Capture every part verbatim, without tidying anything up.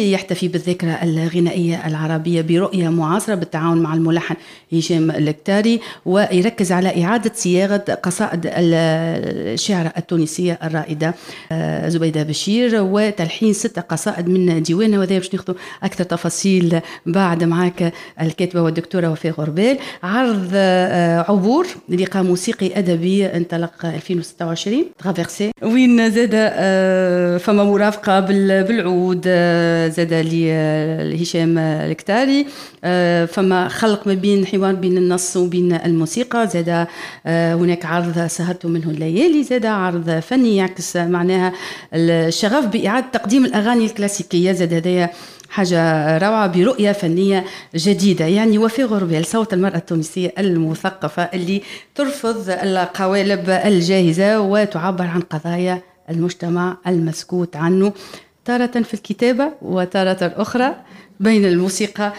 يحتفي بالذكرى الغنائية العربية برؤية معاصرة بالتعاون مع الملحن هشام الكتاري، ويركز على إعادة صياغة قصائد الشعر التونسية الرائدة زبيدة بشير وتلحين ست قصائد من ديوانها. وذا باش ناخذ أكثر تفاصيل بعد معك الكاتبة والدكتورة وفاء غربال. عرض عبور لقاء موسيقي أدبي انطلق ألفين وستة وعشرين ترافيرسي، وين زاد فما مرافقة بالعود زاد لهشام الكتاري، فما خلق ما بين حوار بين النص وبين الموسيقى. زاد هناك عرض سهرت منه الليالي، زاد عرض فني يعكس معناها الشغف بإعادة تقديم الأغاني الكلاسيكية. زاد هذايا حاجة روعة برؤية فنية جديدة. يعني وفاء غربال صوت المرأة التونسية المثقفة اللي ترفض القوالب الجاهزة وتعبر عن قضايا المجتمع المسكوت عنه، تارة في الكتابة وتارة أخرى بين الموسيقى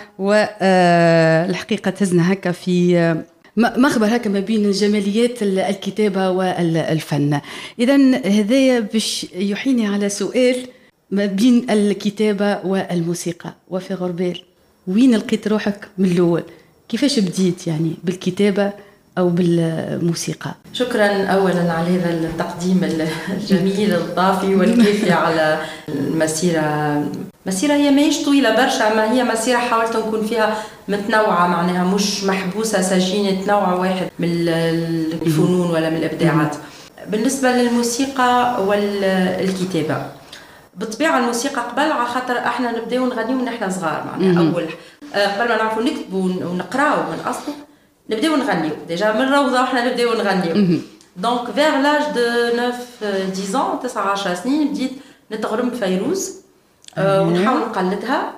والحقيقة تزنا هكا في مخبر هكا ما بين جماليات الكتابة والفن. إذن هذايا باش يحيني على سؤال ما بين الكتابة والموسيقى. وفاء غربال، وين لقيت روحك من الأول؟ كيفاش بديت يعني بالكتابة أو بالموسيقى؟ شكرا أولا على هذا التقديم الجميل الضافي والكافي على المسيرة. مسيرة هي ماهيش طويلة برشا، ما هي مسيرة حاولت نكون فيها متنوعة، معناها مش محبوسة سجينة نوع واحد من الفنون ولا من الإبداعات. بالنسبة للموسيقى والكتابة، بالطبيعة الموسيقى قبل على خاطر احنا نبداو نغنيو من احنا صغار، معناها أول قبل ما نعرفوا نكتبوا ونقراو من أصله نبداو نغنيو ديجا من روضة واحنا نبداو نغنيو. دونك فيغ لاج دو نوف ديز ans تسعة عشر سنين بديت نتغرم بفيروز أه ونحاول نقلدها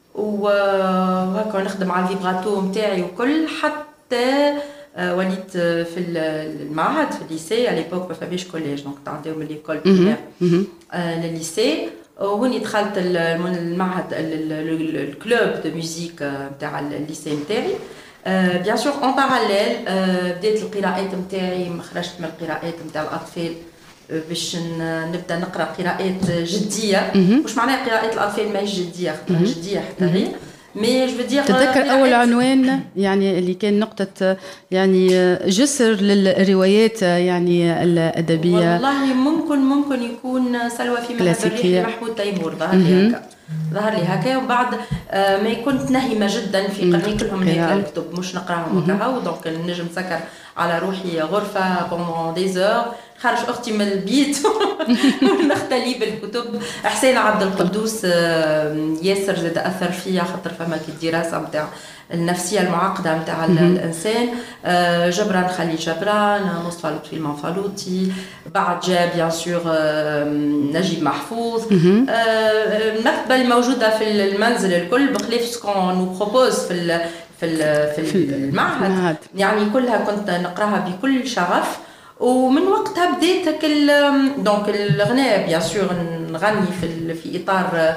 وهكا نخدم على الفيبراتو نتاعي وكل، حتى أه وليت في المعهد في الليسي. على ليبوك ما فماش كوليج، دونك تعداو من ليكول بريمير أه للليسي، وهوني دخلت المعهد الكلوب دو ميوزيك نتاع الليسي نتاعي. بيان سور اون باراليل بديت القراءات نتاعي، خرجت من القراءات نتاع الاطفال باش نبدا نقرا قراءات جديه. مش معناها قراءات الاطفال ماهيش جديه، خاطرها جديه حتى هي، مي جو فدير تتذكر اول عنوان يعني اللي كان نقطه يعني جسر للروايات يعني الادبيه؟ والله ممكن ممكن يكون سلوى في مهد الريح محمود تيمور، ظهر لي هكا ظهر لي هكا. وبعد ما كنت نهمه جدا في قرني كلهم هيك الكتب مش نقراهم هكا، دونك نجم نسكر على روحي غرفه بوندون دي زور، خارج اختي من البيت ونختلي بالكتب. حسين عبد القدوس ياسر زاد اثر فيا، خاطر فما كي الدراسه نتاع النفسيه المعقده نتاع الانسان. جبران خليل جبران، مصطفى لطفي المنفلوطي، بعد جاء بيان سور نجيب محفوظ. المكتبه الموجوده في المنزل الكل بخلاف سكون نو بروبوز في في في المعهد، يعني كلها كنت نقراها بكل شغف. ومن وقتها بديت كل دونك الغناء بيان سور نغني في في اطار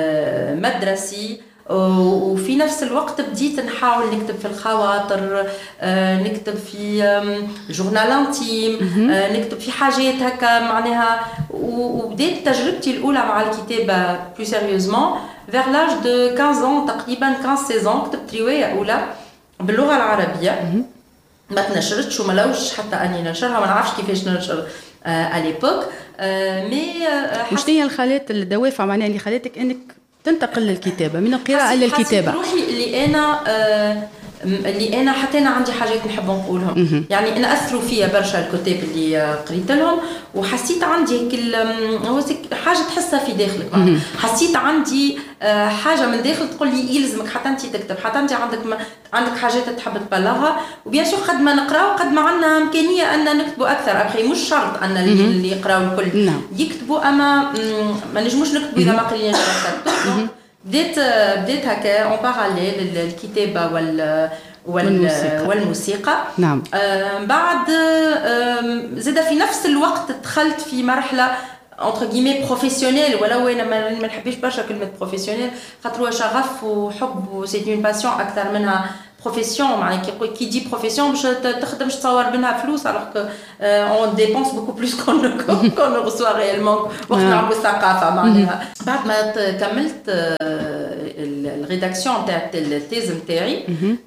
مدرسي، وفي نفس الوقت بديت نحاول نكتب في الخواطر، نكتب في جورنال انتيم، نكتب في حاجات هكا معناها. وبديت تجربتي الاولى مع الكتابه بلو سيريوزمون vers l'âge de quinze ans تقريبا خمسة عشر ans. كتبت روايه اولى باللغه العربيه ما تنشرتش وما لوش حتى اني ننشرها، ما نعرفش كيفاش ننشر على ليبوك. مي وش هي الخالات الدوافع معناها اللي خلاتك انك تنتقل للكتابه من القراءه للكتابه؟ روحي اللي انا آه اللي انا حتى انا عندي حاجات نحب نقولهم، يعني انا اثروا فيا برشا الكتاب اللي قريت لهم، وحسيت عندي هيك هو حاجه تحسها في داخلك. حسيت عندي حاجه من داخل تقول لي يلزمك حتى انت تكتب، حتى انت عندك عندك حاجات تحب تبلغها. وبيان سور قد ما نقراو قد ما عندنا امكانيه ان نكتبوا اكثر. اخي مش شرط ان اللي يقراو الكل يكتبوا، اما ما نجموش نكتبوا اذا ما قريناش اكثر. بديت بديت هكا اون باراليل الكتابه وال والموسيقى, والموسيقى. نعم. آه بعد آه زاد في نفس الوقت دخلت في مرحله entre guillemets بروفيسيونيل، ولو انا ما نحبش برشا كلمه بروفيسيونيل خاطر هو شغف وحب وسيت اون باسيون اكثر منها بروفيسيون معناها كي دي بروفيسيون باش تخدمش تصور منها فلوس alors que on dépense beaucoup plus qu'on qu'on reçoit réellement وقت نعملوا الثقافه معناها. بعد ما كملت الريداكسيون تاع التيز نتاعي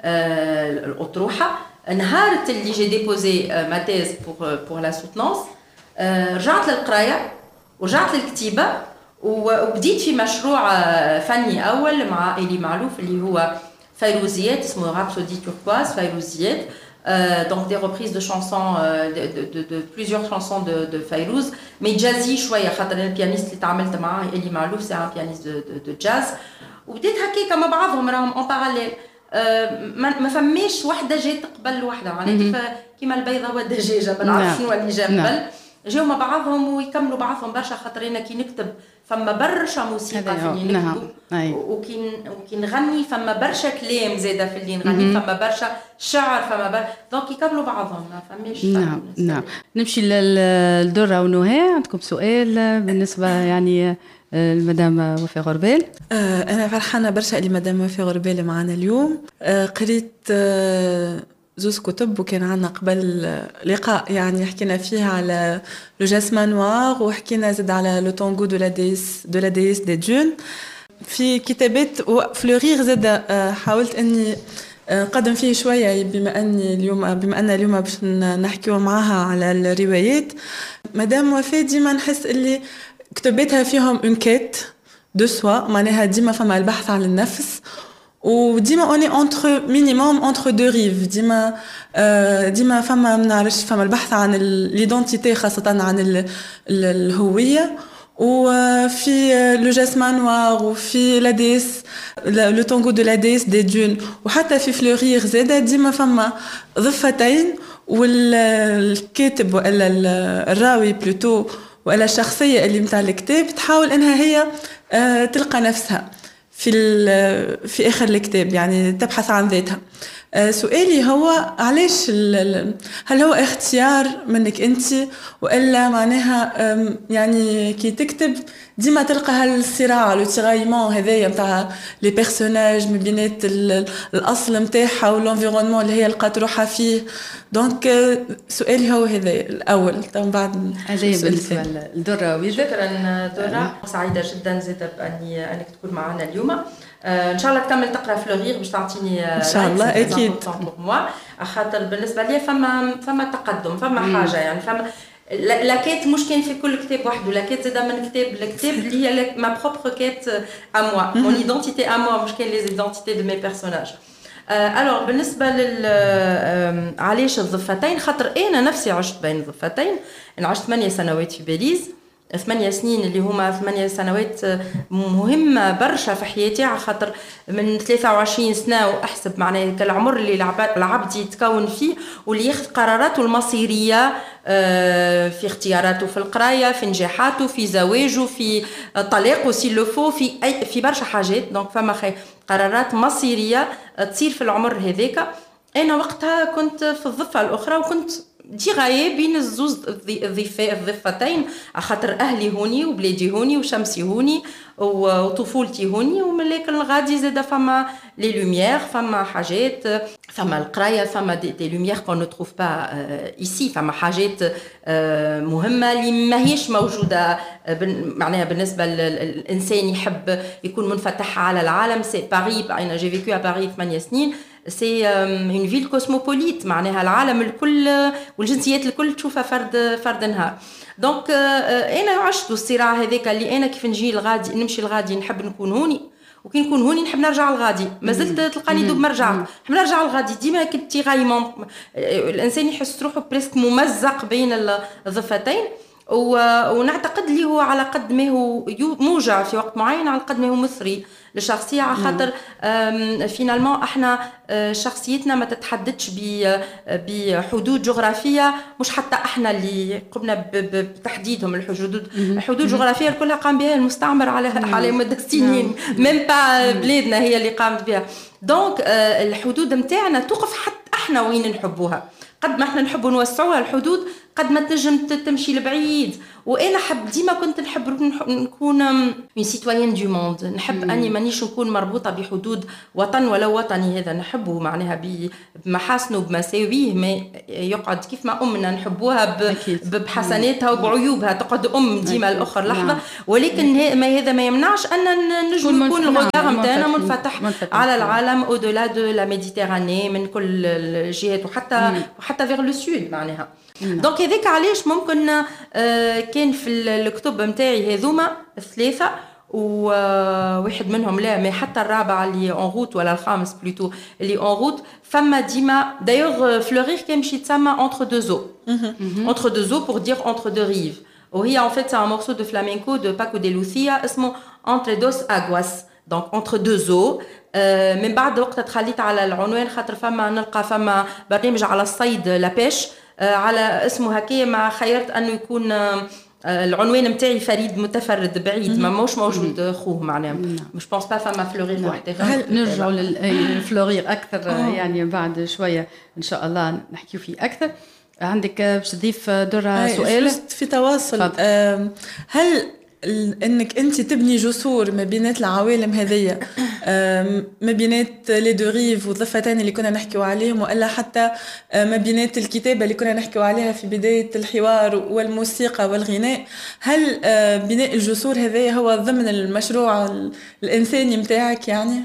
الاطروحه نهار اللي جي ديبوزي ما تيز بور بور لا سوتنونس رجعت للقرايه ورجعت للكتيبه وبديت في مشروع فني اول مع إيلي معلوف اللي هو فيروزيات اسمه رابسودي توركواز فيروزيات donc des reprises de chansons de, de, de, de plusieurs chansons de, de Fayrouz mais jazzy شويه خاطر البيانيست اللي تعاملت معاه إيلي معلوف سي ان بيانيست de, de, de jazz وبديت هكاكا مع بعضهم راهم اون باراليل ما فماش وحده جات قبل وحده معناها كيف كيما البيضه والدجاجه ما نعرفش شنو اللي جا قبل جاو مع بعضهم ويكملوا بعضهم برشا خاطر انا كي نكتب فما برشا موسيقى في اللي نكتب وكي وكي نغني فما برشا كلام زاده في اللي نغني فما برشا شعر فما برشا دونك يكملوا بعضهم ما فماش. نعم نعم. نمشي للدره ونهى عندكم سؤال بالنسبه يعني المدام وفاء غربال. انا فرحانه برشا اللي مدام وفاء غربال معنا اليوم. قريت زوز كتب وكان عندنا قبل لقاء يعني حكينا فيها على لو جاسمان نوار وحكينا زاد على لو تانغو دو لا ديس دو لا ديس دي دون. في كتابات فلورير زاد حاولت اني نقدم فيه شويه بما اني اليوم بما ان اليوم باش نحكيو معاها على الروايات. مدام وفاء ديما نحس اللي كتبتها فيهم اون كيت دو سوا معناها ديما فما البحث عن النفس وديما اوني اونتر مينيموم اونتر دو ريف ديما ديما فما ما نعرفش فما البحث عن ليدونتيتي خاصه عن الهويه وفي لو جاسمان نوار وفي لا ديس لو تانغو دو لا ديس دي دون وحتى في فلورير زاده ديما فما ضفتين والكاتب ولا الراوي بلوتو ولا الشخصيه اللي متاع الكتاب تحاول انها هي تلقى نفسها في في اخر الكتاب يعني تبحث عن ذاتها. سؤالي هو علاش هل هو اختيار منك انت والا معناها يعني كي تكتب ديما تلقى هالصراع لو تيرايمون هذايا نتاع لي بيرسوناج من بينات الاصل نتاعها والانفيرونمون اللي هي لقات روحها فيه. دونك سؤالي هو هذا الاول من بعد هذايا بالنسبه للدره. شكرا دره سعيده جدا زاده باني انك تكون معنا اليوم. ان شاء الله تكمل تقرا فلورير باش تعطيني ان شاء الله اكيد خاطر بالنسبه لي فما فما تقدم فما حاجه يعني فما لاكيت مش كاين في كل كتاب وحده لاكيت زاده من كتاب لكتاب اللي هي ما بروبر كيت ا موا مون ايدونتيتي ا موا مش كاين لي ايدونتيتي دو مي بيرسوناج. الوغ بالنسبه لل علاش الضفتين خاطر انا نفسي عشت بين الضفتين. انا عشت ثمانية سنوات في باريس ثمانية سنين اللي هما ثمانية سنوات مهمة برشا في حياتي على خاطر من ثلاثة وعشرين سنة وأحسب معناه كالعمر اللي العبد يتكون فيه واللي ياخذ قراراته المصيرية في اختياراته في القراية في نجاحاته في زواجه في طلاقه سي لو فو في أي في برشا حاجات. دونك فما قرارات مصيرية تصير في العمر هذاك. أنا وقتها كنت في الضفة الأخرى وكنت دي غاية بين الزوز الضفتين خاطر أهلي هوني وبلادي هوني وشمسي هوني وطفولتي هوني ومن غادي زاده فما لي لوميير فما حاجات فما القرايه فما دي, دي لوميير كون نو تروف با ايسي فما حاجات مهمه اللي ماهيش موجوده معناها بالنسبه للانسان يحب يكون منفتح على العالم. سي باريس انا جي فيكو ا باريس ثمانية سنين سي اون فيل كوسموبوليت معناها العالم الكل والجنسيات الكل تشوفها فرد فرد نهار. دونك انا عشت الصراع هذاك اللي انا كيف نجي الغادي نمشي الغادي نحب نكون هوني وكي نكون هوني نحب نرجع الغادي مازلت تلقاني دوب مرجع نحب نرجع الغادي ديما كنتي غايمون الانسان يحس روحه بريسك ممزق بين الضفتين ونعتقد لي هو على قد ما هو موجع في وقت معين على قد ما هو مثري للشخصية على خاطر فينالمون احنا شخصيتنا ما تتحددش بحدود جغرافية مش حتى احنا اللي قمنا بتحديدهم الحدود الحدود الجغرافية كلها قام بها المستعمر على على مدى سنين ميم با بلادنا هي اللي قامت بها. دونك الحدود نتاعنا توقف حتى احنا وين نحبوها قد ما احنا نحبوا نوسعوها الحدود قد ما تنجم تمشي لبعيد. وانا حب ديما كنت نحب نكون اون سيتويان دو موند، نحب اني مانيش نكون مربوطه بحدود وطن ولا وطني هذا نحبه معناها بمحاسنه بمساويه، ما يقعد كيف ما امنا نحبوها بحسناتها وبعيوبها، تقعد ام ديما الاخر لحظه، ولكن ما هذا ما يمنعش ان نجم نكون الغدار نتاعنا منفتح على العالم او دولا دو لا ميديتيراني من كل الجهات، وحتى وحتى فيغ لو سود معناها. دونك هذاك علاش ممكن آه كان في الكتب نتاعي هذوما الثلاثه، وواحد منهم لا مي حتى الرابع اللي اون روت ولا الخامس بلوتو اللي اون روت، فما ديما دايوغ فلورير كان مشي تسمى اونتر دو زو، اونتر دو زو بور دير اونتر دو ريف، وهي ان فيت سي ان مورسو دو فلامينكو دو باكو دي لوسيا اسمه اونتر دوس اغواس، دونك اونتر دو زو. آه من بعد وقت تخليت على العنوان خاطر فما نلقى فما برنامج على الصيد لابيش آه على اسمه هكايا، ما خيرت انه يكون آه العنوان نتاعي فريد متفرد بعيد ما موش موجود خوه معناها، مش بونس با فما فلورير واحد. هل نرجعوا للفلورير اكثر يعني بعد شويه ان شاء الله نحكيو فيه اكثر. عندك باش تضيف درة سؤال في تواصل؟ هل انك انت تبني جسور ما بينات العوالم هذيا، ما بينات لي دو ريف والضفتين اللي كنا نحكيو عليهم، والا حتى ما بينات الكتابه اللي كنا نحكيو عليها في بدايه الحوار والموسيقى والغناء، هل بناء الجسور هذيا هو ضمن المشروع الانساني متاعك يعني؟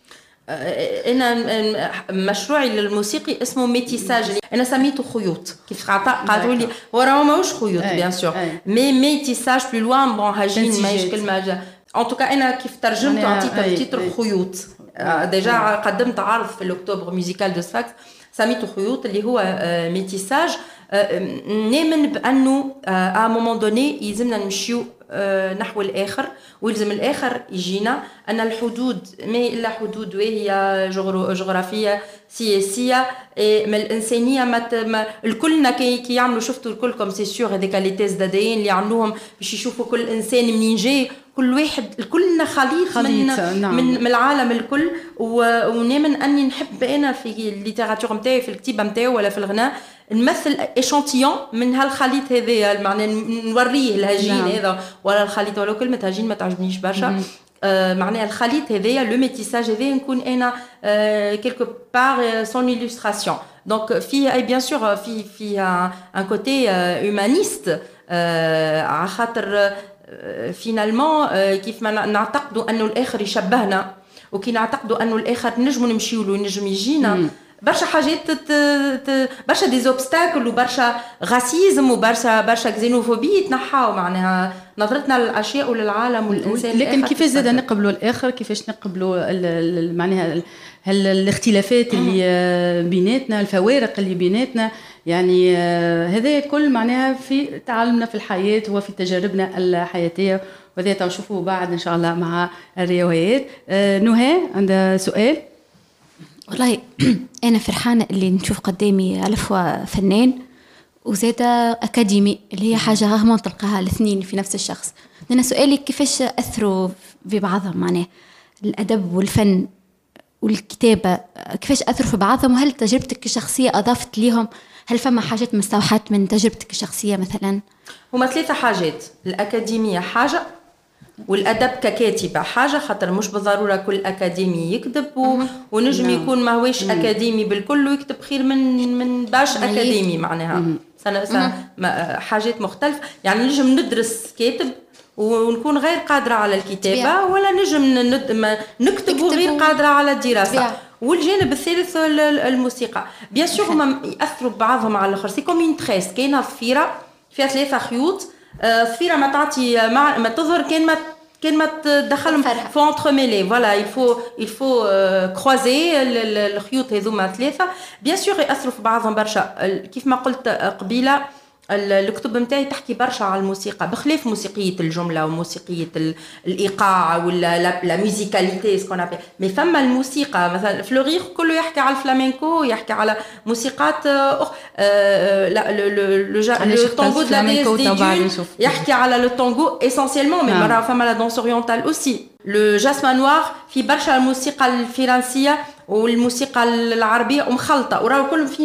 انا مشروعي للموسيقي اسمه ميتيساج، انا سميته خيوط، كيف قالوا لي هو راه ماهوش خيوط بيان سور، مي ميتيساج بلو لوان بون هاجين ماهيش كلمه ان توكا. انا كيف ترجمته عطيته تيتر خيوط، ديجا قدمت عرض في الاكتوبر ميوزيكال دو سفاكس سميته خيوط اللي هو ميتيساج. نامن بانه ا مومون دوني يلزمنا نمشيو نحو الآخر، ويلزم الآخر يجينا أن الحدود ما إلا حدود وهي جغرافية سياسية ما الإنسانية ما الكلنا كي كي يعملوا شفتوا الكلكم سي سيغ هذيك لي تيست دادين اللي عملوهم باش يشوفوا كل إنسان منين جاي، كل واحد كلنا خليط, خليط من, نعم. من من العالم الكل، ونامن أني نحب أنا في الليتراتور نتاعي في الكتيبة نتاعي ولا في الغناء نمثل إشانتيون من هالخليط هذايا، معناه نوريه الهجين نعم. هذا ولا الخليط ولا كلمة هجين ما تعجبنيش برشا، آه معناه الخليط هذايا لو ميتيساج هذايا نكون أنا آه كيلكو بار سون إلوستراسيون. دونك فيه أي بيان سور في فيها ان كوتي هيومانيست على خاطر فينالمون كيف ما نعتقدوا أنه الآخر يشبهنا، وكي نعتقدوا أنه الآخر نجموا نمشيو له نجم يجينا برشا حاجات برشا دي زوبستاكل وبرشا غاسيزم وبرشا برشا كزينوفوبي يتنحاو معناها نظرتنا للاشياء وللعالم والانسان. لكن كيفاش زاد نقبلوا الاخر، كيفاش نقبلوا معناها الاختلافات اللي بيناتنا، الفوارق اللي بيناتنا، يعني هذا كل معناها في تعلمنا في الحياه وفي تجاربنا الحياتيه، وهذا تنشوفوه بعد ان شاء الله مع الروايات. نهى عندها سؤال. والله أنا فرحانة اللي نشوف قدامي على فوا فنان وزادة أكاديمي اللي هي حاجة غامضة تلقاها الاثنين في نفس الشخص. أنا سؤالي كيفاش أثروا في بعضهم، معناه الأدب والفن والكتابة كيفاش أثروا في بعضهم، وهل تجربتك الشخصية أضافت ليهم؟ هل فما حاجات مستوحاة من تجربتك الشخصية مثلا؟ هما ثلاثة حاجات، الأكاديمية حاجة والادب ككاتبه حاجه، خاطر مش بالضروره كل اكاديمي يكتب و... ونجم يكون ما هوش اكاديمي بالكل ويكتب خير من من باش اكاديمي معناها سنة سنة حاجات مختلفه. يعني نجم ندرس كاتب ونكون غير قادره على الكتابه، ولا نجم ند... نكتب وغير قادره على الدراسه. والجانب الثالث الموسيقى بيان سور هما ياثروا ببعضهم على الاخر، سي كوم اون تريس، كاينه ضفيره فيها ثلاثه خيوط، الضفيره ما تعطي ما, ما تظهر كان ما كان ما تدخلهم فو انترميلي، فوالا الفو الفو كروزي الخيوط هذوما ثلاثه. بيان سور ياثروا في بعضهم برشا، كيف ما قلت قبيله الكتب نتاعي تحكي برشا على الموسيقى بخلاف موسيقيه الجمله وموسيقيه الايقاع ولا لا ميوزيكاليتي سكون ابل، مي فما الموسيقى مثلا فلورير كله يحكي على الفلامينكو، يحكي على موسيقات أخ... آه لا لو تانغو دو لا ديس دي دون يحكي على لو تانغو اسونسيلمون، مي مرة فما لا دانس اورينتال اوسي. لو جاسمان نوار في برشا الموسيقى الفرنسيه والموسيقى العربيه ومخلطه، وراهو كلهم فيهم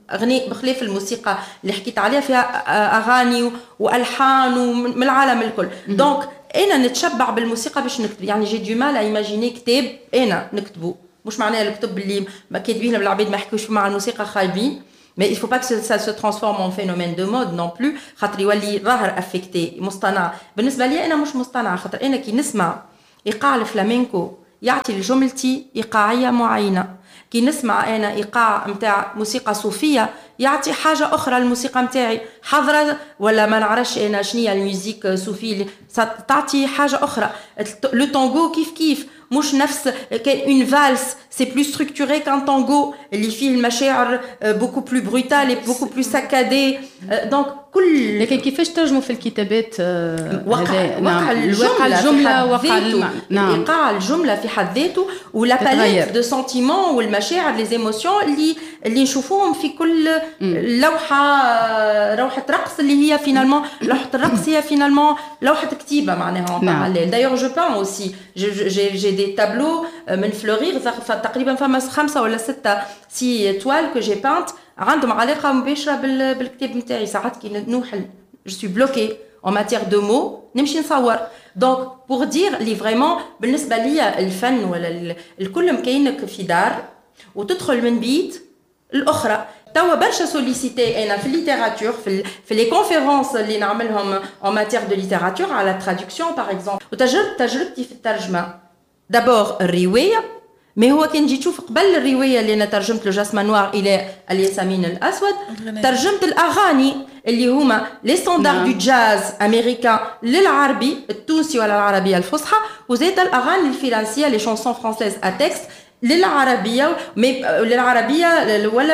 اغنيه بخلاف الموسيقى اللي حكيت عليها فيها اغاني والحان ومن العالم الكل. دونك انا نتشبع بالموسيقى باش نكتب، يعني جي دو مال ايماجيني كتاب انا نكتبه، مش معناها الكتب اللي كاتبين بالعباد ما يحكوش مع الموسيقى خايبين. Mais il ne faut pas que ça se transforme en phénomène de mode non plus، خاطر يولي ظاهر افكتي مصطنع. بالنسبه لي انا مش مصطنع، خاطر انا كي نسمع ايقاع الفلامينكو يعطي لجملتي ايقاعيه معينه، كي نسمع انا ايقاع نتاع موسيقى صوفيه يعطي حاجه اخرى الموسيقى نتاعي حضره ولا ما نعرفش انا شنيا الميوزيك صوفي تعطي حاجه اخرى. لو تانغو كيف كيف مش نفس اون فالس، سي بلو ستركتوري كان تانغو اللي فيه المشاعر بوكو بلو بروتال بوكو بلو ساكادي. دونك كل لكن كيفاش ترجموا في الكتابات وقع وقع الجمله وقع نعم ايقاع الجمله في حد ذاته ولا باليت دو سنتيمون والمشاعر لي زيموسيون اللي اللي نشوفوهم في كل لوحه روحه رقص اللي هي فينالمون لوحه الرقص هي فينالمون لوحه كتيبه معناها. نعم. دايوغ جو بان اوسي جي جي دي تابلو من فلورير تقريبا فما خمسه ولا سته سي توال كو جي بانت عندهم علاقه مباشره بالكتاب نتاعي. ساعات كي نوحل جو سوي بلوكي en matière de mots نمشي نصور. دونك بور دير لي فريمون بالنسبه ليا الفن ولا الكل مكينك في دار وتدخل من بيت الاخرى. توا برشا سوليسيتي انا في الليتيراتور في في لي كونفيرونس اللي نعملهم en matière de littérature على traduction par exemple. وتجربت تجربتي في الترجمه دابور الروايه، ما هو كان جيت تشوف قبل الروايه اللي انا ترجمت لو جاسمان نوار الى الياسمين الاسود ترجمت الاغاني اللي هما لي ستاندار دو جاز امريكان للعربي التونسي ولا العربيه الفصحى، وزيد الاغاني الفرنسيه لي شونسون فرانسيز ا تكست للعربيه مي للعربيه ولا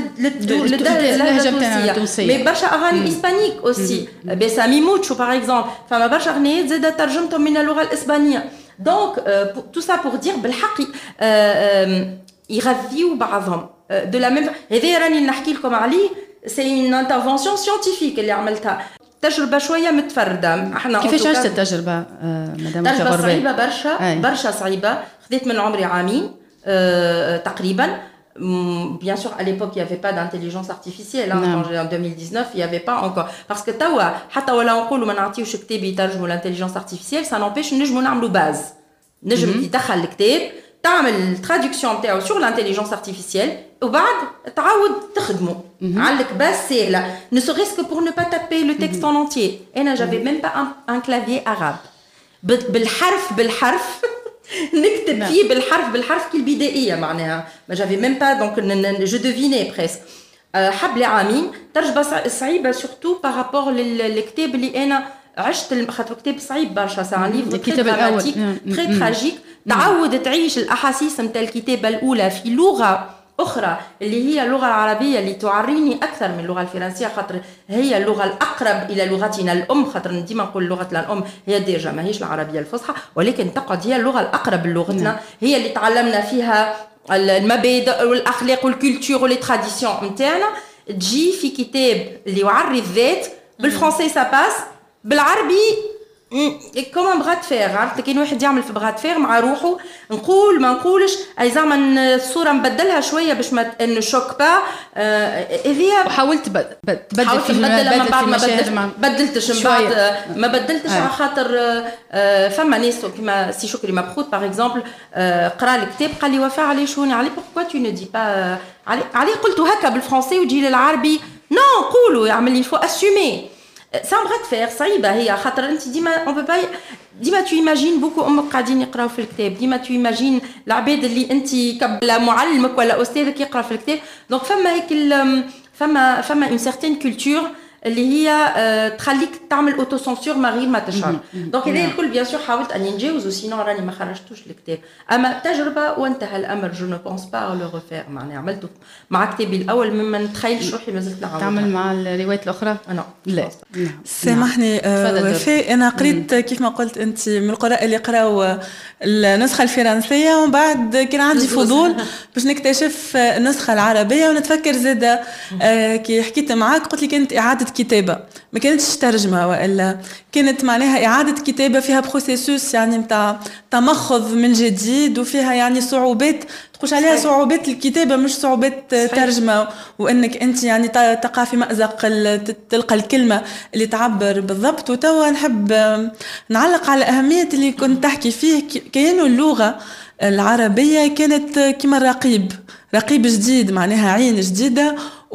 للهجه التونسيه. مي برشا اغاني اسبانيك اوسي بسامي موتشو باغ اكزومبل، فما برشا اغنيات زاد ترجمتهم من اللغه الاسبانيه. دونك تو سا بور دير بالحق يغذيوا بعضهم دو لا ميم. هذا راني نحكي لكم عليه سي اون انترفونسيون سيانتيفيك اللي عملتها، تجربه شويه متفرده. احنا كيفاش عشت التجربه مدام تجربه صعيبه برشا أي. برشا صعيبه. خديت من عمري عامين أه تقريبا. Bien sûr, à l'époque, il n'y avait pas d'intelligence artificielle. Hein. En deux mille dix-neuf, il n'y avait pas encore. Parce que tawa, حتى ولا نقولوا ما نعطيوش كتاب يترجموا l'intelligence artificielle, ça n'empêche نجموا نعملوا باز. نجم تدخل الكتاب تعمل الترادكسيون نتاعو sur l'intelligence artificielle وبعد تعاود تخدمه. عندك باز سهله. Ne serait-ce que pour ne pas taper le texte en entier. أنا j'avais même pas un, un clavier arabe. بالحرف بالحرف نكتب فيه بالحرف بالحرف كي البدائيه معناها ما جافي ميم با دونك جو دوفيني بريسك. حب لي عامين تجربه صعيبه سورتو بارابور للكتاب اللي انا عشت، خاطر كتاب صعيب برشا. سا ان ليفر تري دراماتيك تري تراجيك. تعود تعيش الاحاسيس نتاع الكتابه الاولى في لغه اخرى اللي هي اللغه العربيه اللي تعريني اكثر من اللغه الفرنسيه، خاطر هي اللغه الاقرب الى لغتنا الام. خاطر ديما نقول لغتنا الام هي ديجا ماهيش العربيه الفصحى، ولكن تقعد هي اللغه الاقرب للغتنا، هي اللي تعلمنا فيها المبادئ والاخلاق والكولتور ولي تراديسيون نتاعنا. تجي في كتاب اللي يعري الذات بالفرنسي سا باس، بالعربي كوم بغات فير. عرفت كاين واحد يعمل في بغات فير مع روحه، نقول ما نقولش اي زعما الصوره نبدلها شويه باش ما نشوك با. هذه وحاولت تبدل حاولت نبدلها من بعد ما بدلتش من بعد ما بدلتش على خاطر فما ناس كيما سي شكري مبخوت باغ اكزومبل قرا الكتاب قال لي وفاء علي شوني علي بوركوا تو نو دي با علي قلت هكا بالفرنسي وتجي للعربي نو قولوا يعمل لي فو اسومي سا بغات فير صعيبه. هي خاطر انت ديما اون بو با ديما تو ايماجين بوكو امك قاعدين يقراو في الكتاب، ديما تو ايماجين العباد اللي انت كبلا معلمك ولا استاذك يقرا في الكتاب. دونك فما هيك فما فما اون سيرتين كولتور اللي هي أه تخليك تعمل اوتو سونسور ما غير ما تشعر. دونك هذا الكل بيان سور حاولت اني نجاوز وسينو راني ما خرجتوش الكتاب، اما تجربه وانتهى الامر. جو نو بونس با لو ريفير معناها عملته مع كتابي الاول مما نتخيلش روحي مازلت نعاود تعمل مع الروايات الاخرى. نو لا سامحني وفاء، انا قريت كيف ما قلت انت من القراء اللي قراو النسخه الفرنسيه ومن بعد كان عندي فضول باش نكتشف النسخه العربيه ونتفكر زاده كي حكيت معاك قلت لي كانت اعاده كتابة، ما كانتش ترجمة، وإلا كانت معناها إعادة كتابة فيها بروسيسوس يعني متاع تمخض من جديد، وفيها يعني صعوبات تقولش عليها صعوبات الكتابة مش صعوبات ترجمة، وإنك أنت يعني تقع في مأزق تلقى الكلمة اللي تعبر بالضبط. وتوا نحب نعلق على أهمية اللي كنت تحكي فيه، كأنه اللغة العربية كانت كما الرقيب رقيب جديد، معناها عين جديدة.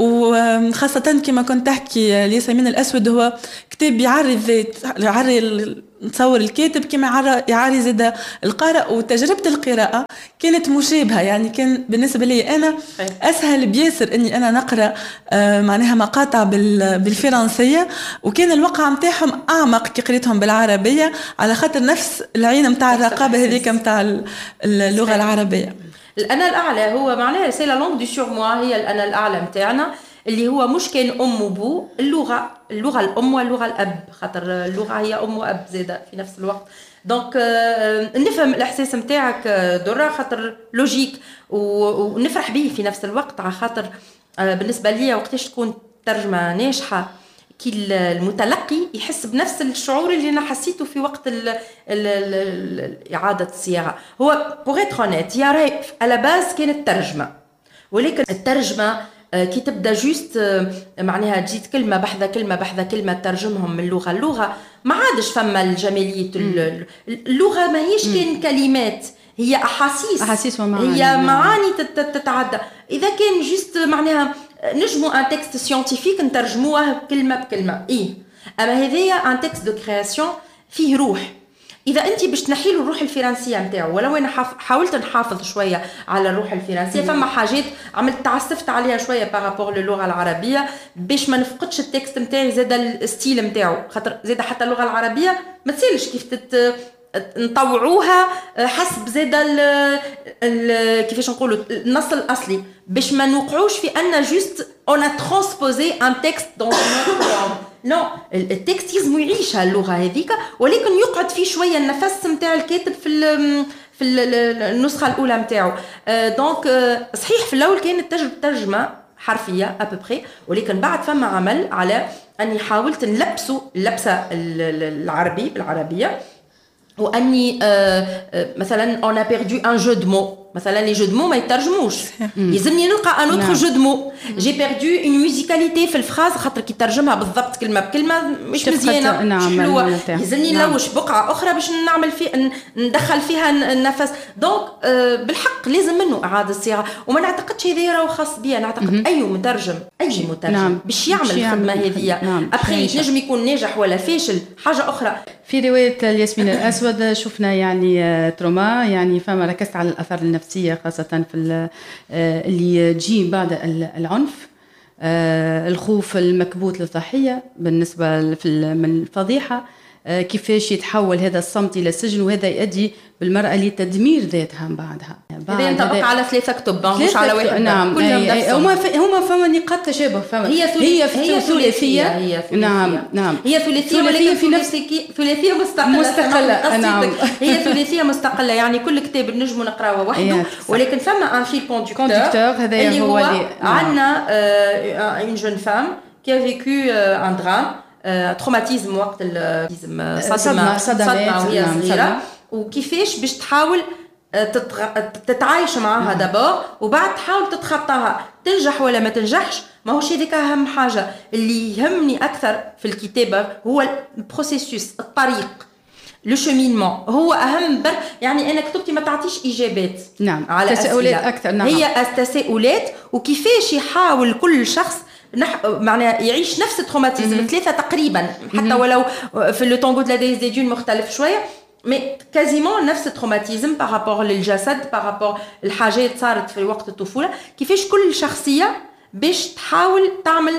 وخاصة كما كنت تحكي الياسمين الأسود هو كتاب يعري الذات، يعري نتصور الكاتب كما يعري زاد القارئ، وتجربة القراءة كانت مشابهة. يعني كان بالنسبة لي أنا أسهل بياسر أني أنا نقرأ معناها مقاطع بالفرنسية، وكان الوقع متاعهم أعمق كي قريتهم بالعربية، على خاطر نفس العين متاع الرقابة هذيك متاع اللغة العربية. الأنا الأعلى هو معناها سي لا لونغ دو سور موا، هي الأنا الأعلى متاعنا اللي هو مش كان أم وبو، اللغة اللغة الأم واللغة الأب، خاطر اللغة هي أم وأب زادة في نفس الوقت. دونك نفهم الإحساس متاعك درة، خاطر لوجيك ونفرح به في نفس الوقت، على خاطر بالنسبة لي وقتاش تكون ترجمة ناجحة كي المتلقي يحس بنفس الشعور اللي أنا حسيته في وقت ال ال ال إعادة الصياغة. هو بوغ إتر أونيت يا راي على باز كانت ترجمة، ولكن الترجمة كي تبدا جوست معناها تجيت كلمة بحذا كلمة بحذا كلمة ترجمهم من لغة اللغة، ما عادش فما الجمالية. اللغة ما هيش كان كلمات، هي أحاسيس أحاسيس ومعاني، هي معاني تتعدى. إذا كان جوست معناها نجمو ان تكست سيانتيفيك نترجموه كلمه بكلمه ايه، اما هذايا ان تكست دو كرياسيون فيه روح. اذا انت باش تنحي له الروح الفرنسيه نتاعو، ولو انا حاولت نحافظ شويه على الروح الفرنسيه، فما حاجات عملت تعسفت عليها شويه بارابور للغه العربيه باش ما نفقدش التكست نتاعي زاد الستيل نتاعو، خاطر زاد حتى اللغه العربيه ما تسالش كيف تت نطوعوها حسب زاد ال كيفاش نقولوا النص الاصلي، باش ما نوقعوش في ان جوست اون ا ترانسبوزي ان تكست دون نو. التكست يلزم يعيشها اللغه هذيك، ولكن يقعد فيه شويه النفس نتاع الكاتب في في النسخه الاولى نتاعو. دونك صحيح في الاول كانت تجربه ترجمه حرفيه ابوبري، ولكن بعد فما عمل على اني حاولت نلبسوا اللبسه العربي بالعربيه، واني آه آه مثلا on a perdu un jeu de mots، مثلا لي جو دو مو ما يترجموش، يلزمني نلقى ان اوتر جو دو مو. جي بيردو اون ميوزيكاليتي في الفراز، خاطر كي ترجمها بالضبط كلمه بكلمه مش مزيانه، مش حلوه، يلزمني نلوش بقعه اخرى باش نعمل في ندخل فيها النفس. دونك آه بالحق لازم منه اعاده الصياغه، وما نعتقدش هذا راهو خاص بيا، نعتقد اي مترجم اي مترجم نعم. باش يعمل الخدمه هذه نعم. ابخي نجم يكون ناجح ولا فاشل حاجه اخرى. في روايه الياسمين الاسود شفنا يعني تروما، يعني فما ركزت على الاثار النفسيه خاصه في اللي تجي بعد العنف، الخوف المكبوت للضحيه بالنسبه في من الفضيحه، كيفاش يتحول هذا الصمت الى سجن، وهذا يؤدي بالمرأة لتدمير ذاتها بعدها. هذا ينطبق على ثلاثة كتب مش على واحد. نعم هما هما فما نقاط تشابه، فما هي هي هي ثلاثية. هي ثلاثية نعم نعم هي ثلاثية ولكن في نفس ثلاثية مستقلة مستقلة نعم هي ثلاثية مستقلة، يعني كل كتاب نجمو نقراوه وحده، ولكن فما ان فيل كوندكتور هذا هو اللي عندنا اون جون فام كي ا فيكو ان درام تروماتيزم وقت الصدمة صدمة صدمة وهي صغيرة، وكيفاش باش تحاول تتعايش معها دابور، وبعد تحاول تتخطاها، تنجح ولا ما تنجحش ماهوش هذيك أهم حاجة. اللي يهمني أكثر في الكتابة هو البروسيسوس، الطريق، لو شومينمون هو أهم بر. يعني أنا كتبتي ما تعطيش إجابات نعم على تساؤلات أكثر نعم. هي تساؤلات، وكيفاش يحاول كل شخص نح... معناها يعيش نفس التروماتيزم ثلاثة تقريبا، حتى ولو في لو طونغو دو لا ديز دي دون مختلف شوية، مي كازيمون نفس التروماتيزم بارابور للجسد، بارابور الحاجات صارت في وقت الطفولة. كيفاش كل شخصية باش تحاول تعمل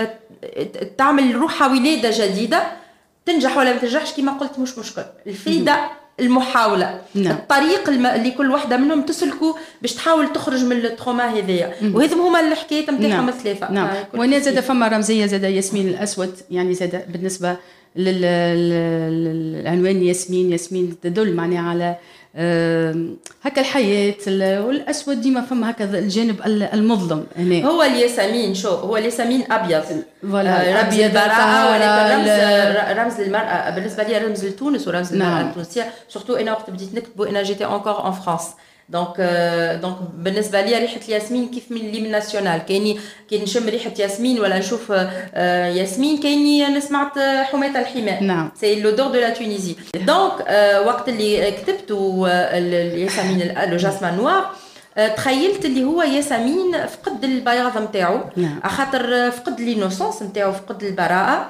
تعمل روحها ولادة جديدة، تنجح ولا ما تنجحش كما قلت مش مشكل، الفايدة المحاولة نعم. الطريق اللي كل واحدة منهم تسلكوا باش تحاول تخرج من التروما هذيا، وهذم هما الحكايات نتاعهم نعم. الثلاثة نعم. وانا زاد فما رمزية زاد ياسمين الأسود، يعني زاد بالنسبة للعنوان ياسمين، ياسمين تدل معناها على هكا الحياه والاسود ديما فما هكا الجانب المظلم هنا. هو الياسمين شو هو الياسمين ابيض آه رمز البراءه ولكن رمز رمز للمراه بالنسبه لي رمز لتونس ورمز للمراه التونسيه. سورتو انا وقت بديت نكتبوا انا جيتي انكور ان فرانس دونك دونك بالنسبه لي ريحه الياسمين كيف من اللي من ناسيونال كاني كي نشم ريحه ياسمين ولا نشوف ياسمين كاني انا سمعت حماة الحماء. نعم سي لودور دو لا تونيزي. دونك وقت اللي كتبت الياسمين لو جاسمان نوار تخيلت اللي هو ياسمين فقد البياض نتاعو خاطر فقد لينوسونس نتاعو فقد البراءه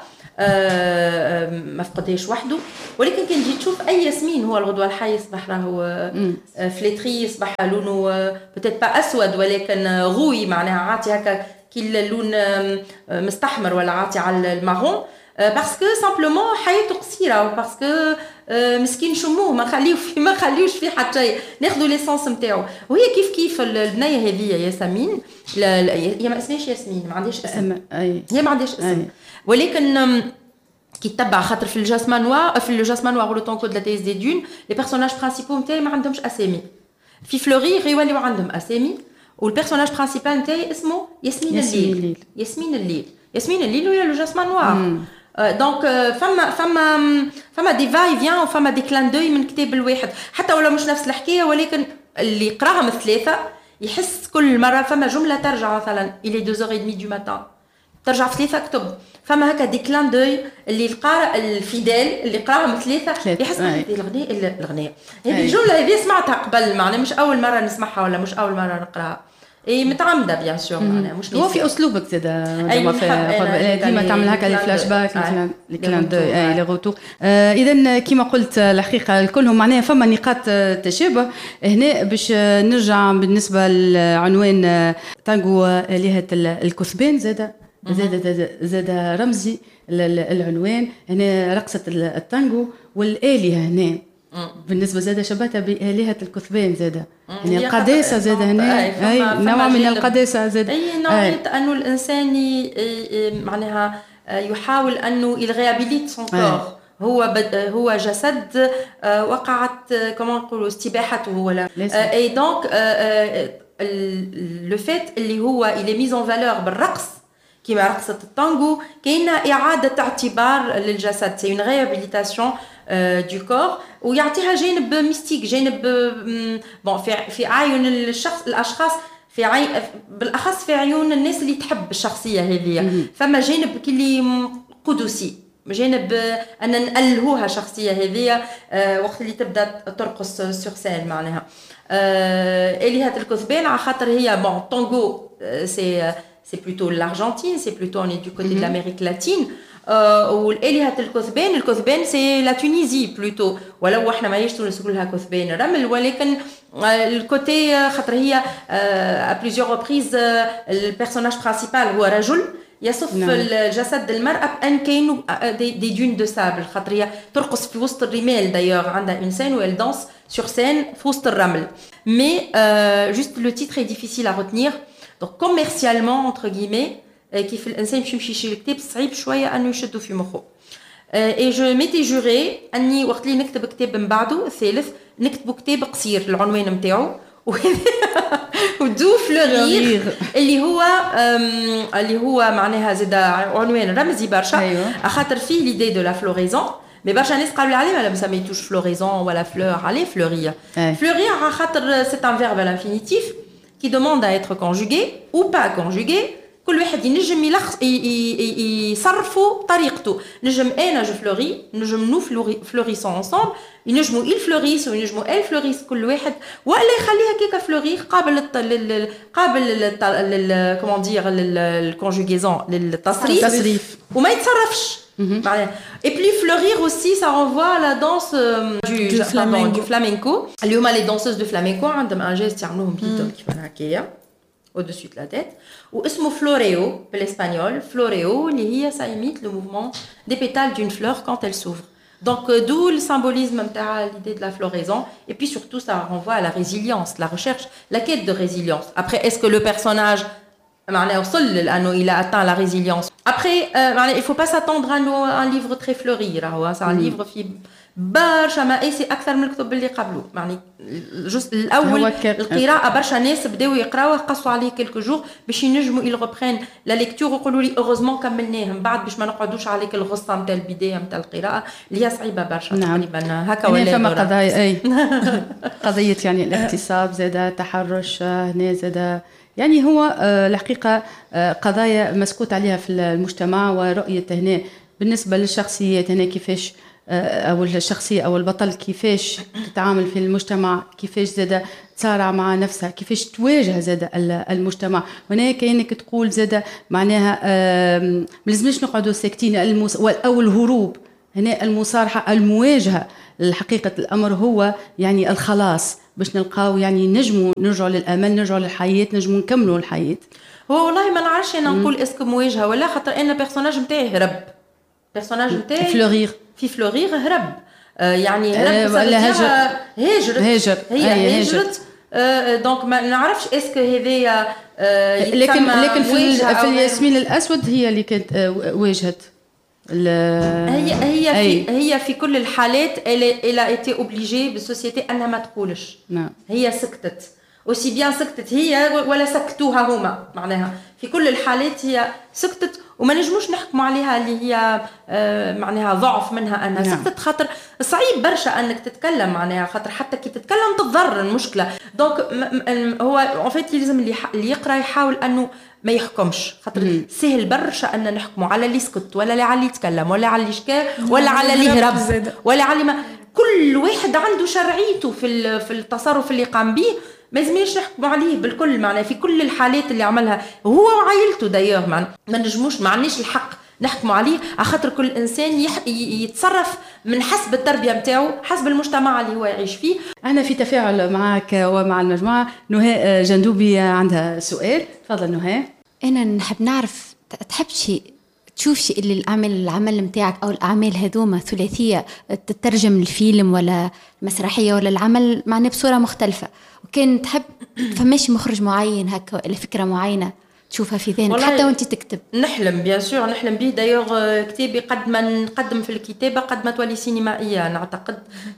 أه ما فقدهاش وحده. ولكن كان جيت تشوف اي ياسمين هو الغدوه الحي يصبح راهو فليتري يصبح لونه بتيت با اسود ولكن غوي معناها عاطي هكا كي اللون مستحمر ولا عاطي على المارون باسكو سامبلومون حياته قصيره وباسكو مسكين شموه ما خليو في ما خليوش فيه حتى شيء ناخذوا ليسونس نتاعو. وهي كيف كيف البنيه هذه ياسمين هي ما اسمهاش ياسمين ما عندهاش اسم هي ما عندهاش اسم ولكن كي تتبع خاطر في الجاسمان نوار في الجاسمان نوار لو طونكو دو لا تيز دي دون لي بيرسوناج برينسيبو نتاعي ما عندهمش اسامي. في فلوري يوليو عندهم اسامي والبيرسوناج برينسيبال نتاعي اسمه ياسمين الليل. ياسمين الليل ياسمين الليل وهي لو جاسمان نوار. دونك فما فما فما دي فاي فيان وفما دي كلان دوي من كتاب الواحد حتى ولا مش نفس الحكايه ولكن اللي يقراهم الثلاثه يحس كل مره فما جمله ترجع مثلا الى deux heures et demie du matin ترجع في ثلاثه كتب فما هكا دي كلان دوي اللي القارئ الفيدال اللي قراهم ثلاثه يحس هذه الغناء الغناء هذه الجمله هذه سمعتها قبل معناها مش اول مره نسمعها ولا مش اول مره نقراها اي متعمده بيان سور معناها مش هو في اسلوبك زاد ديما في ديما تعمل هكا لي فلاش باك لي كلان دو اي لي روتور. اذا كما قلت الحقيقه كلهم معناها فما نقاط تشابه هنا باش نرجع بالنسبه للعنوان تانغو آلهة الكثبان زاد زاد زاد, زاد رمزي العنوان هنا رقصه التانغو والآلهة هنا بالنسبه زاده شبهتها بآلهة الكثبان زاده يعني القداسه زاده هنا اي نوع من القداسه زاده اي نوعيه انه الانسان معناها يحاول انه يغيابيليت سون كور هو هو جسد وقعت كما نقولوا استباحته ولا اي دونك لو فيت اللي هو الي ميز اون فالور بالرقص كيما رقصه التانغو كاينه اعاده اعتبار للجسد سي اون ريابيليتاسيون دو كور ويعطيها جانب ميستيك جانب بون في في اعين الشخص الاشخاص في عين بالاخص في عيون الناس اللي تحب الشخصيه هذه فما جانب كلي قدسي جانب ان نألهوها شخصيه هذه وقت اللي تبدا ترقص سور سين معناها آلهة الكثبان على خاطر هي بون طونغو سي سي بلوتو l'Argentine c'est plutôt on est du côté de l'Amérique latine والآلهة الكثبان الكثبان سي لا تونيزي بلوتو ولو احنا ماهيش تونس كلها كثبان رمل ولكن الكوتي خاطر هي ا بليزيور ريبريز البيرسوناج برينسيبال هو رجل يصف نعم. الجسد المرأة بأن كاينو دي, دي دون دو سابل خاطر هي ترقص في وسط الرمال دايوغ عندها اون سين ويل دانس سور سين في وسط الرمل مي جوست لو تيتر اي ديفيسيل ا retenir donc commercialement entre guillemets كيف الانسان باش يمشي يشري كتاب صعيب شويه انه يشدوا في مخه اي جو ميتي جوري اني وقت اللي نكتب كتاب من بعده الثالث نكتب كتاب قصير العنوان نتاعو ودو فلورير اللي هو اللي هو معناها زاد عنوان رمزي برشا أيوة. خاطر فيه ليدي دو لا فلوريزون مي برشا ناس قالوا عليه ما سميتوش فلوريزون ولا فلور عليه فلورير فلورير خاطر سي ان فيرب انفينيتيف qui demande à être conjugué ou pas conjugué كل واحد ينجم يلخص يصرفوا طريقته نجم انا جو فلوري نجم نو فلوريسون انصامبل ينجموا il فلوريس وينجموا elle فلوريس كل واحد ولا يخليها كيكا فلوري قابل لل قابل لل كومون دير للكونجوغيزون للتصريف وما يتصرفش معناها et puis fleurir aussi ça renvoie à la danse du du flamenco du flamenco اللي هما لي دانسوز دو فلامينكو عندهم ان جيست يعملوهم بيدهم كيف هكايا au-dessus de la tête واسمه فلوريو بالاسبانيول فلوريو اللي هي ça imite le mouvement des pétales d'une fleur quand elle s'ouvre donc d'où le symbolisme نتاع l'idée de la floraison et puis surtout ça renvoie à la résilience la recherche la quête de résilience après est-ce que le personnage معناه وصل لانه il a atteint la résilience après معناه il faut pas s'attendre à un livre très fleuri راهو c'est un livre في برشا مآسي اكثر من الكتب اللي قبله. يعني الجزء الاول القراءه برشا ناس بداوا يقراوه قصوا عليه كلكو جور باش ينجموا يل ريبرين لا ليكتور ويقولوا لي اوغوزمون كملناهم بعد باش ما نقعدوش عليك الغصه نتاع البدايه نتاع القراءه اللي هي صعيبه برشا. نعم. تقريبا هكا ولا فما قضايا اي قضيه يعني الاغتصاب زاد تحرش هنا زاد يعني هو الحقيقه قضايا مسكوت عليها في المجتمع ورؤيه هنا بالنسبه للشخصيات هنا كيفاش او الشخصيه او البطل كيفاش تتعامل في المجتمع كيفاش زاد تصارع مع نفسها كيفاش تواجه زاد المجتمع. هناك كانك تقول زاد معناها ما لازمش نقعدوا ساكتين المس... او الهروب. هنا المصارحه المواجهه الحقيقه الامر هو يعني الخلاص باش نلقاو يعني نجموا نرجعوا للامل نرجعوا للحياه نجموا نكملوا الحياه. هو والله ما نعرفش انا نقول اسكو مواجهه ولا خاطر انا بيرسوناج نتاعي هرب. بيرسوناج نتاعي فلورير في فلورير هرب آه يعني هرب ولا هاجر هاجرت هاجر هي هاجرت آه دونك ما نعرفش اسكو هذيا آه لكن لكن في, في الياسمين الاسود هي اللي كانت آه واجهت هي هي في هي في كل الحالات elle a été obligée بالسوسيتي انها ما تقولش. نعم. هي سكتت وسي بيان سكتت هي ولا سكتوها هما معناها في كل الحالات هي سكتت وما نجموش نحكموا عليها اللي هي آه معناها ضعف منها انها نعم. سكتت خاطر صعيب برشا انك تتكلم معناها خاطر حتى كي تتكلم تتضرر المشكله. دونك هو اون فيت لازم اللي, اللي يقرا يحاول انه ما يحكمش خاطر سهل برشا ان نحكموا على اللي سكت ولا على اللي يتكلم ولا على اللي شكا ولا على اللي هرب ولا على ما كل واحد عنده شرعيته في في التصرف اللي قام به ما لازمش نحكموا عليه بالكل معناها في كل الحالات اللي عملها هو وعائلته دايوغ ما نجموش ما عندناش الحق نحكموا عليه على خاطر كل انسان يح... يتصرف من حسب التربيه نتاعو حسب المجتمع اللي هو يعيش فيه. انا في تفاعل معك ومع المجموعه. نهى جندوبي عندها سؤال. تفضل نهى. انا نحب نعرف تحب شيء تشوف شيء اللي العمل العمل نتاعك او الاعمال هذوما ثلاثيه تترجم الفيلم ولا مسرحيه ولا العمل معناه بصوره مختلفه وكان تحب فماشي مخرج معين هكا ولا فكره معينه تشوفها في ذهنك حتى وانت تكتب؟ نحلم بيان سور نحلم به دايوغ كتابي قد ما نقدم في الكتابه قد ما تولي سينمائيه. نعتقد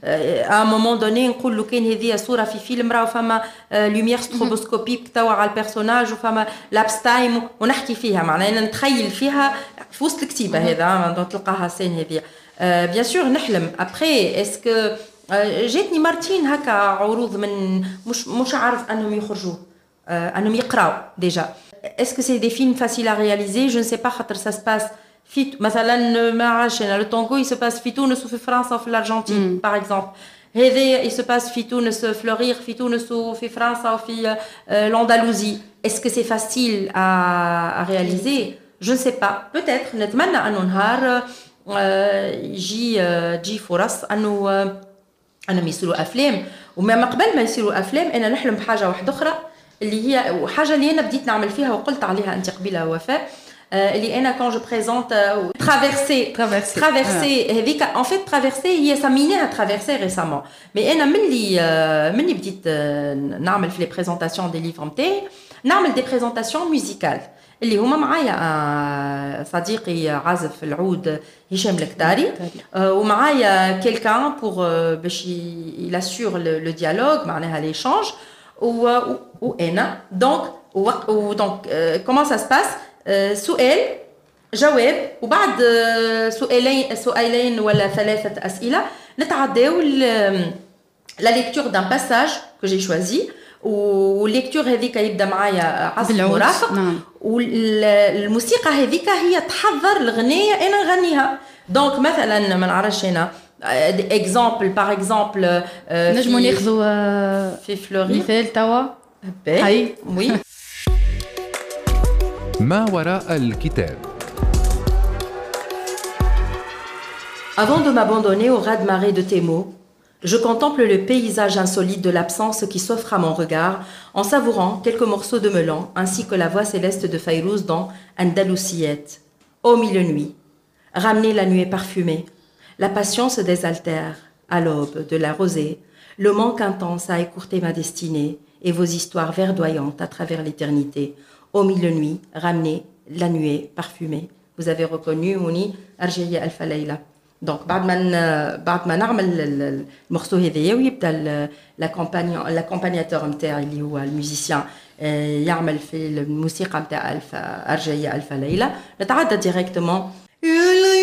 ا مومون دوني نقول له كان هذه صوره في فيلم راهو فما لوميير ستروبوسكوبيك توا على البيرسوناج وفما لابس تايم ونحكي فيها معناها نتخيل فيها في وسط الكتيبه هذا تلقاها سين هذه بيان سور نحلم. ابري اسكو جاتني مرتين هكا عروض من مش مش عارف انهم يخرجوا انهم يقراو ديجا. Est-ce que c'est des films faciles à réaliser? Je ne sais pas. Ça se passe. مثلا ما عرفش انا le tango il se passe في تونس وفي فرنسا وفي الارجنتين par exemple. هذا il se passe في تونس فلورير في تونس وفي فرنسا وفي l'Andalousie. Est-ce que c'est facile à, à réaliser? Je ne sais pas. Peut-être. نتمنى انه نهار يجي تجي فرص انه انهم يصيروا افلام وما قبل ما يصيروا افلام انا نحلم بحاجه واحده اخرى اللي هي حاجه اللي انا بديت نعمل فيها وقلت عليها انت قبيله وفاء اللي انا كون جو بريزونت ترافيرسي ترافيرسي ترافيرسي هذيك ان فيت ترافيرسي هي سميناها ترافيرسي ريسامون مي انا ملي ملي بديت نعمل في لي بريزونطاسيون دي ليفر نتاعي نعمل دي بريزونطاسيون ميوزيكال اللي هما معايا صديقي عازف العود هشام الكتاري ومعايا كيلكان بور باش يلاسور لو ديالوج معناها ليشانج و وانا دونك دونك كومون سا سباس سؤال جواب وبعد سؤالين سؤالين ولا ثلاثه اسئله نتعداو لا ليكتور دان باساج كو جي شوازي والليكتور هذيك يبدا معايا عزف مرافق نعم. والموسيقى هذيك هي تحضر الغنية انا نغنيها دونك مثلا ما نعرفش انا اكزامبل باغ اكزامبل نجمو ناخذوا في فلوري مثال توا هاي وي ما وراء الكتاب. Avant de m'abandonner au raz-de-marée de tes mots, je contemple le paysage insolite de l'absence qui s'offre à mon regard en savourant quelques morceaux de Melan ainsi que la voix céleste de Fayrouz dans Andalousiette. Ô mille nuits, ramenez la nuée parfumée, la passion se désaltère à l'aube de la rosée, le manque intense a écourté ma destinée et vos histoires verdoyantes à travers l'éternité. Ô mille nuits, ramenez la nuée parfumée. Vous avez reconnu Mouni Arjaya Alfa Leila. دونك بعد ما بعد ما نعمل المورسو هذايا ويبدا لاكومبانيون لاكومبانياتور نتاعي اللي هو الميوزيسيان يعمل في الموسيقى نتاع الف ارجعيه الف ليله، نتعدى ديريكتومون